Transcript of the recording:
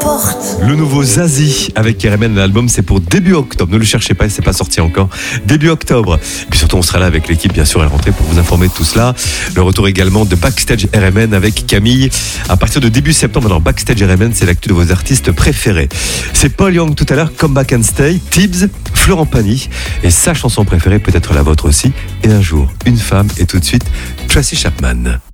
forte. Le nouveau Zazie avec RMN, l'album c'est pour début octobre. Ne le cherchez pas, c'est pas sorti encore. Début octobre. Et puis surtout on sera là avec l'équipe bien sûr à la rentrée pour vous informer de tout cela. Le retour également de Backstage RMN avec Camille à partir de début septembre. Alors Backstage RMN c'est l'actu de vos artistes préférés. C'est Paul Young tout à l'heure, Come Back and Stay, Tibbs, Florent Pagny et sa chanson préférée peut-être la vôtre aussi. Et un jour, une femme et tout de suite Tracy Chapman.